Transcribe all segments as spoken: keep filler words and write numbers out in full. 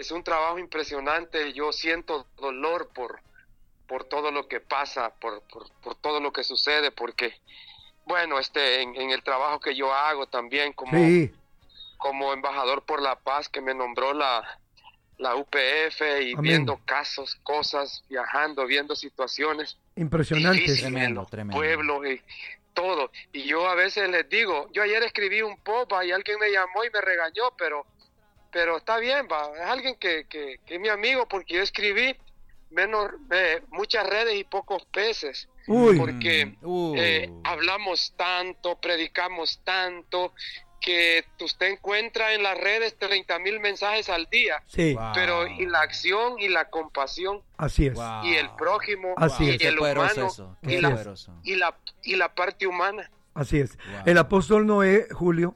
es un trabajo impresionante. Yo siento dolor por, por todo lo que pasa, por, por, por todo lo que sucede, porque, bueno, este, en, en el trabajo que yo hago también como, sí. como embajador por la paz que me nombró la, la U P F y Amén. viendo casos, cosas, viajando, viendo situaciones impresionantes. difíciles en Tremendo, los tremendo. pueblos y todo. Y yo a veces les digo, yo ayer escribí un post y alguien me llamó y me regañó, pero pero está bien, va, es alguien que, que, que es mi amigo, porque yo escribí menos, eh, muchas redes y pocos peces. Uy. Porque Uh. eh, hablamos tanto, predicamos tanto, que usted encuentra en las redes treinta mil mensajes al día. Sí, Wow. Pero y la acción y la compasión así es. Wow. y el prójimo Así y es. Qué el poderoso humano eso, y qué la, poderoso. y la y la parte humana. Así es. Wow. El apóstol Noé, Julio,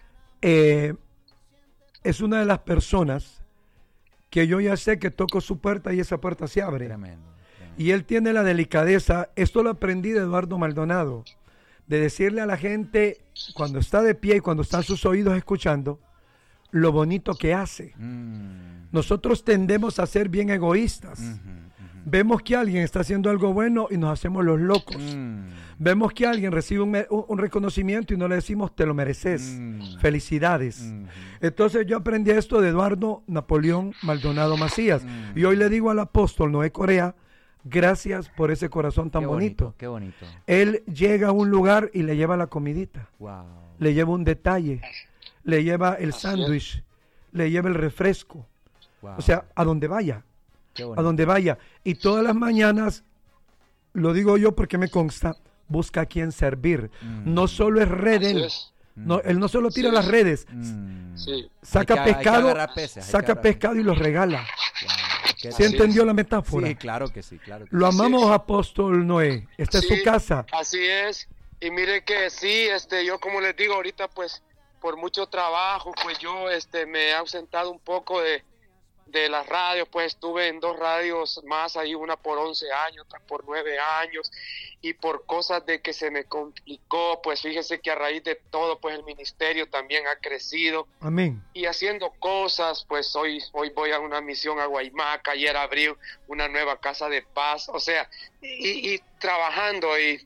eh, es una de las personas que yo ya sé que toco su puerta y esa puerta se abre. Tremendo, tremendo. Y él tiene la delicadeza, esto lo aprendí de Eduardo Maldonado, de decirle a la gente cuando está de pie y cuando están sus oídos escuchando, lo bonito que hace. Mm. Nosotros tendemos a ser bien egoístas. Ujú, ujú. Vemos que alguien está haciendo algo bueno y nos hacemos los locos. Mm. Vemos que alguien recibe un, me- un- un reconocimiento y no le decimos te lo mereces. Mm. Felicidades. Ujú. Entonces yo aprendí esto de Eduardo Napoleón Maldonado Macías. Mm. Y hoy le digo al apóstol Noé Correa, gracias por ese corazón tan Qué bonito. Qué bonito. Él llega a un lugar y le lleva la comidita, Wow. le lleva un detalle, le lleva el Así es. sándwich, le lleva el refresco. Wow. O sea, a donde vaya, Qué a bonito. donde vaya. Y todas las mañanas, lo digo yo porque me consta, busca a quien servir. Mm. No solo es red Así él. es. No, él no solo tira Sí. las redes, Mm. Sí. saca Hay que- hay que pescado, agarrar peces, hay que saca agarrar- pescado y los regala. Wow. Qué ¿Se Así entendió es. la metáfora? Sí, claro que sí, claro que Lo sí. amamos, apóstol Noé. Esta es Sí, su casa. Así es. Y mire que sí, este, yo como les digo ahorita, pues, por mucho trabajo, pues yo, este, me he ausentado un poco de, de las radios, pues estuve en dos radios más, ahí una por once años, otra por nueve años, y por cosas de que se me complicó, pues fíjese que a raíz de todo, pues el ministerio también ha crecido, Amén. y haciendo cosas, pues hoy hoy voy a una misión a Guaymaca, ayer abrí una nueva casa de paz, o sea, y, y trabajando, y,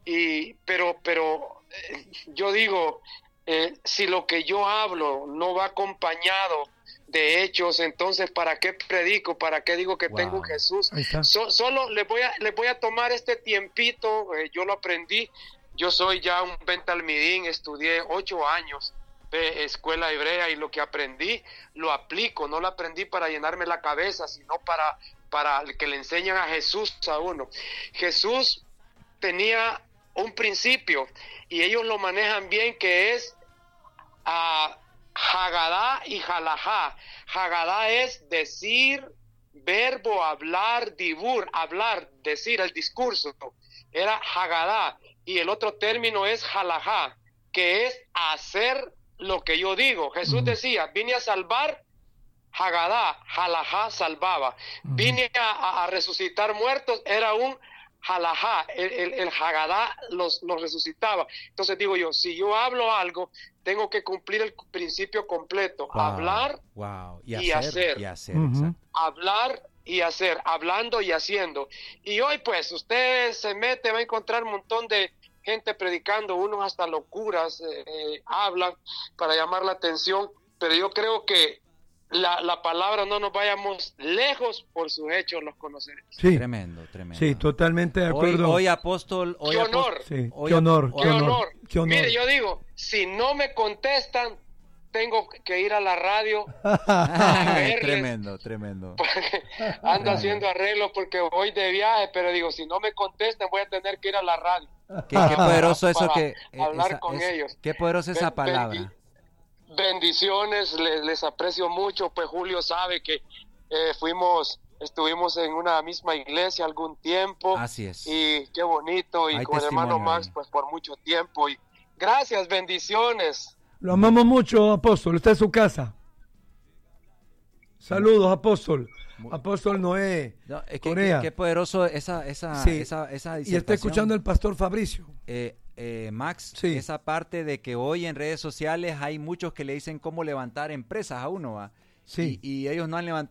y pero, pero eh, yo digo, eh, si lo que yo hablo no va acompañado de hechos, entonces ¿para qué predico? ¿Para qué digo que Wow. tengo un Jesús? Ahí está. So- solo les voy a les voy a tomar este tiempito, eh, yo lo aprendí, yo soy ya un Ben Talmidín, estudié ocho años de escuela hebrea y lo que aprendí lo aplico, no lo aprendí para llenarme la cabeza, sino para, para que le enseñan a Jesús a uno. Jesús tenía un principio y ellos lo manejan bien, que es a Hagadá y Jalajá. Hagadá es decir, verbo, hablar, dibur, hablar, decir, el discurso. Era Hagadá. Y el otro término es Jalajá, que es hacer lo que yo digo. Jesús Ujú. decía, vine a salvar, Hagadá, Jalajá salvaba. Ujú. Vine a, a- a resucitar muertos, era un Jalajá, el, el, el Hagadá los, los resucitaba. Entonces digo yo, si yo hablo algo, tengo que cumplir el principio completo, Wow. hablar, Wow. y hacer. Y hacer, Ujú. exacto. hablar y hacer, hablando y haciendo. Y hoy pues usted se mete, va a encontrar un montón de gente predicando, unos hasta locuras, eh, eh, hablan para llamar la atención, pero yo creo que la, la palabra, no nos vayamos lejos, por sus hechos los conoceremos. Sí, Tremendo, tremendo. sí, totalmente de Hoy, acuerdo. hoy apóstol, hoy ¡Qué apóstol- honor! Sí, hoy qué ap- honor, hoy ¡Qué qué apóstol- honor. honor! qué honor. Mire, yo digo, si no me contestan, tengo que ir a la radio, verles. Tremendo, tremendo. Ando haciendo arreglos porque voy de viaje, pero digo, si no me contestan, voy a tener que ir a la radio. Qué, qué poderoso eso Para que eh, hablar esa- con es- ellos. Qué poderosa esa Ben- palabra. bendi- bendiciones, les, les aprecio mucho. Pues Julio sabe que eh, fuimos, estuvimos en una misma iglesia algún tiempo. Así es. Y qué bonito, y Hay con el hermano testimonio Max, ahí. pues por mucho tiempo. Y gracias, bendiciones. Lo amamos mucho, apóstol. Está en su casa. Saludos, apóstol. Apóstol Noé No, es que, Correa. qué, qué poderoso esa, esa, Sí. esa, esa Y está disertación. escuchando el pastor Fabricio. Eh, eh, Max, Sí. esa parte de que hoy en redes sociales hay muchos que le dicen cómo levantar empresas a uno, ¿va? Sí. Y, y ellos no han levantado